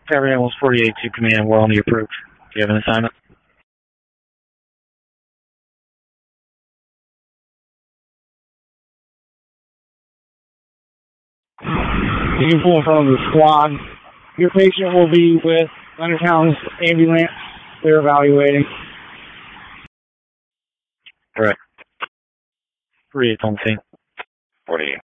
Tower Animals 48 to command. We're on the approach. Do you have an assignment? You can pull in front of the squad. Your patient will be with Leonard Town's ambulance. They're evaluating. Correct. 48 on the scene. 48.